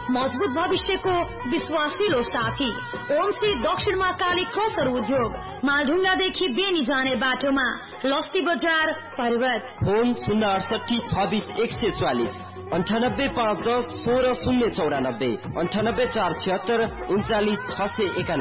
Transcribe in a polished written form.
मजबुत भविष्यको विश्वासिलो साथी। ओम श्री दक्षिणमा काली क्रसर उद्योग, मालढुङ्गादेखि बेनी जाने बाटोमा, लस्सी बजार पर्वत। फोन 068264144, 9851160094, 98476 39691।